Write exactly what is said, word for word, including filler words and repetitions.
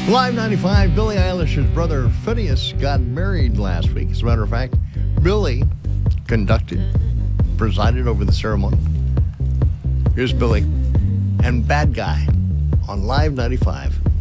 Live ninety-five, Billie Eilish's brother Phineas got married last week. As a matter of fact, Billie conducted, presided over the ceremony. Here's Billie and Bad Guy on Live ninety-five.